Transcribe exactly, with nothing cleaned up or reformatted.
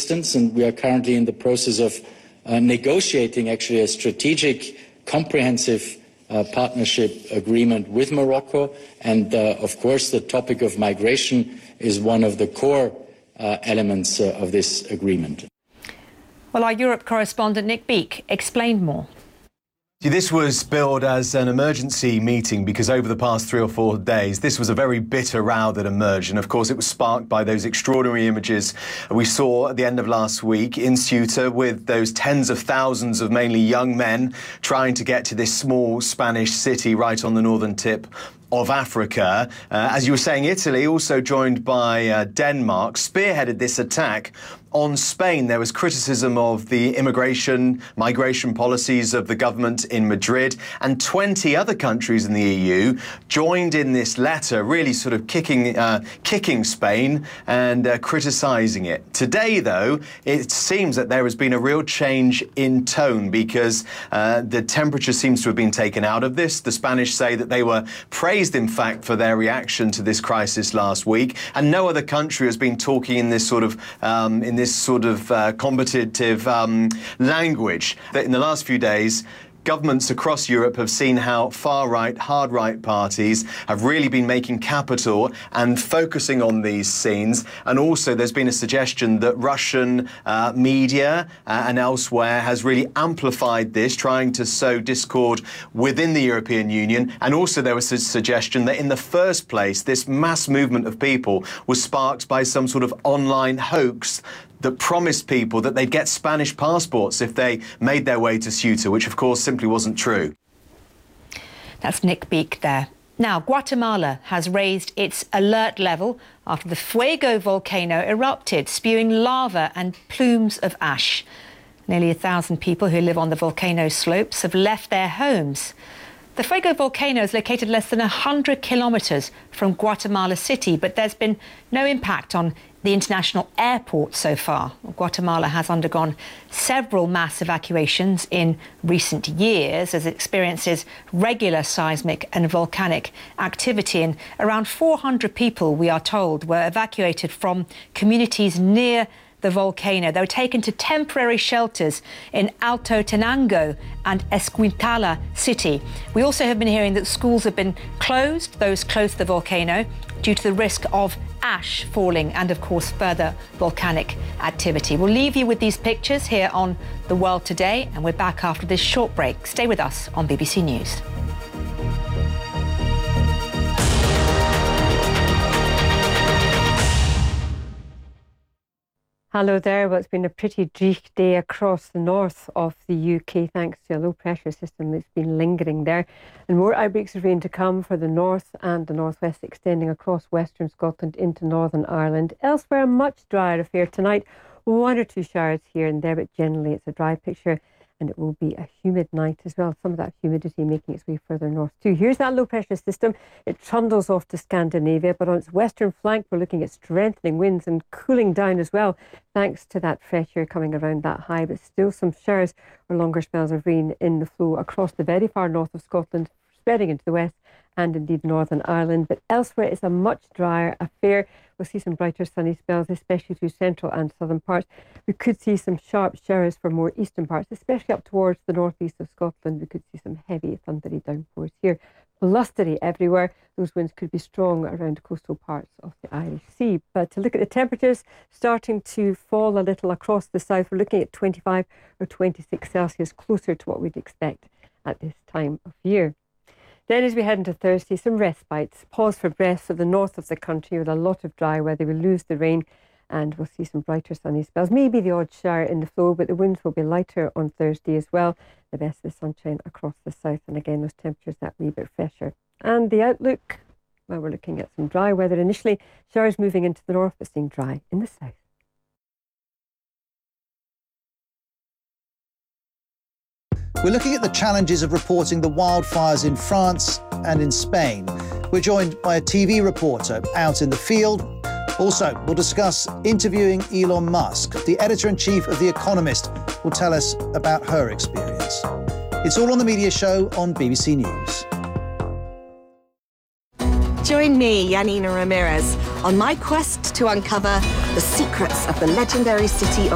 assistance, and we are currently in the process of uh, negotiating actually a strategic, comprehensive uh, partnership agreement with Morocco. And uh, of course, the topic of migration is one of the core uh, elements uh, of this agreement. Well, our Europe correspondent Nick Beake explained more. This was billed as an emergency meeting because over the past three or four days, this was a very bitter row that emerged. And of course, it was sparked by those extraordinary images we saw at the end of last week in Ceuta with those tens of thousands of mainly young men trying to get to this small Spanish city right on the northern tip of Africa. Uh, as you were saying, Italy, also joined by uh, Denmark, spearheaded this attack on Spain. There was criticism of the immigration, migration policies of the government in Madrid, and twenty other countries in the E U joined in this letter, really sort of kicking, uh, kicking Spain and uh, criticising it. Today, though, it seems that there has been a real change in tone because uh, the temperature seems to have been taken out of this. The Spanish say that they were praised, in fact, for their reaction to this crisis last week, and no other country has been talking in this sort of um, in this sort of uh, combative um, language. That in the last few days, governments across Europe have seen how far-right, hard-right parties have really been making capital and focusing on these scenes. And also there's been a suggestion that Russian uh, media uh, and elsewhere has really amplified this, trying to sow discord within the European Union. And also there was a suggestion that in the first place, this mass movement of people was sparked by some sort of online hoax that promised people that they'd get Spanish passports if they made their way to Ceuta, which of course simply wasn't true. That's Nick Beake there. Now, Guatemala has raised its alert level after the Fuego volcano erupted, spewing lava and plumes of ash. Nearly a thousand people who live on the volcano slopes have left their homes. The Fuego volcano is located less than one hundred kilometres from Guatemala City, but there's been no impact on the international airport so far. Guatemala has undergone several mass evacuations in recent years as it experiences regular seismic and volcanic activity. And around four hundred people, we are told, were evacuated from communities near the volcano. They were taken to temporary shelters in Alto Tenango and Esquintala city. We also have been hearing that schools have been closed, those close to the volcano, due to the risk of ash falling and, of course, further volcanic activity. We'll leave you with these pictures here on The World Today, and we're back after this short break. Stay with us on B B C News. Hello there. Well, it's been a pretty dreich day across the north of the U K thanks to a low pressure system that's been lingering there. And more outbreaks of rain to come for the north and the northwest, extending across western Scotland into Northern Ireland. Elsewhere, a much drier affair tonight. One or two showers here and there, but generally it's a dry picture. And it will be a humid night as well. Some of that humidity making its way further north too. Here's that low pressure system. It trundles off to Scandinavia, but on its western flank, we're looking at strengthening winds and cooling down as well, thanks to that fresh air coming around that high. But still some showers or longer spells of rain in the flow across the very far north of Scotland, spreading into the west and indeed Northern Ireland. But elsewhere, it's a much drier affair. We'll see some brighter sunny spells, especially through central and southern parts. We could see some sharp showers for more eastern parts, especially up towards the northeast of Scotland. We could see some heavy thundery downpours here. Blustery everywhere. Those winds could be strong around coastal parts of the Irish Sea. But to look at the temperatures, starting to fall a little across the south, we're looking at twenty-five or twenty-six Celsius, closer to what we'd expect at this time of year. Then as we head into Thursday, some respites. Pause for breath for the north of the country with a lot of dry weather. We'll lose the rain and we'll see some brighter sunny spells. Maybe the odd shower in the flow, but the winds will be lighter on Thursday as well. The best of the sunshine across the south, and again those temperatures that wee bit fresher. And the outlook, well, we're looking at some dry weather initially. Showers moving into the north, but staying dry in the south. We're looking at the challenges of reporting the wildfires in France and in Spain. We're joined by a T V reporter out in the field. Also, we'll discuss interviewing Elon Musk. The editor-in-chief of The Economist will tell us about her experience. It's all on The Media Show on B B C News. Join me, Yanina Ramirez, on my quest to uncover the secrets of the legendary city of